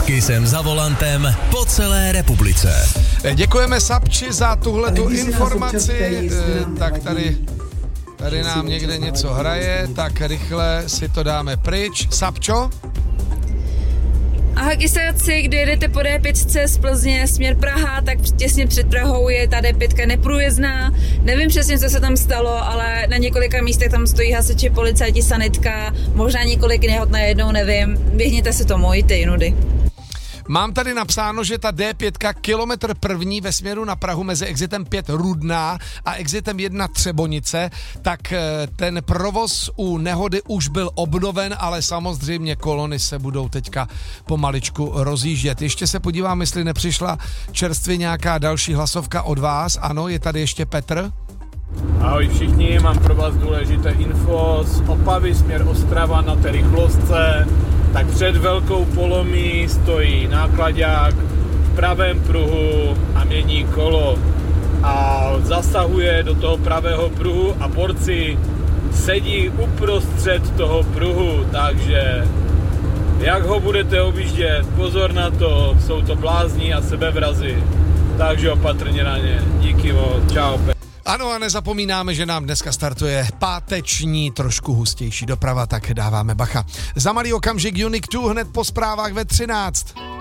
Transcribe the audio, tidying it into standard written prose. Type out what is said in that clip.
S Kissem za volantem po celé republice. Děkujeme Sapči za tuhletu informaci. Tak tady nám někde něco hraje, tak rychle si to dáme pryč. Sapčo? Ahoj kysáci, kdy jedete po D5 z Plzně směr Praha, tak těsně před Prahou je ta D5 neprůjezdná. Nevím přesně, co se tam stalo, ale na několika místech tam stojí hasiči, policajti, sanitka, možná několik nehod najednou, nevím. Běhněte si to, ty nudy. Mám tady napsáno, že ta D5 kilometr první ve směru na Prahu mezi exitem 5 Rudná a exitem 1 Třebonice, tak ten provoz u nehody už byl obnoven, ale samozřejmě kolony se budou teďka pomaličku rozjíždět. Ještě se podívám, jestli nepřišla čerstvě nějaká další hlasovka od vás. Ano, je tady ještě Petr. Ahoj všichni, mám pro vás důležité info z Opavy směr Ostrava na té rychlostce. Tak před velkou polomí stojí náklaďák v pravém pruhu a mění kolo a zasahuje do toho pravého pruhu a borci sedí uprostřed toho pruhu, takže jak ho budete objíždět, pozor na to, jsou to blázni a sebevrazi, takže opatrně na ně. Díky moc, čau. Ano a nezapomínáme, že nám dneska startuje páteční, trošku hustější doprava, tak dáváme bacha. Za malý okamžik Unique 2 hned po zprávách ve 13.